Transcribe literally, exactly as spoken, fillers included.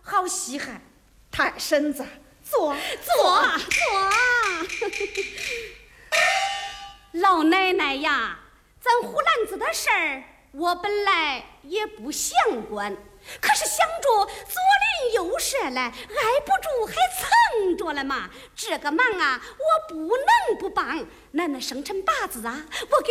好稀罕。太婶子，坐坐坐。老奶奶呀，咱胡兰子的事儿，我本来也不想管，可是想着左邻右舍来，挨不住还蹭着了嘛。这个忙啊，我不能不帮。奶奶生辰八字啊，我给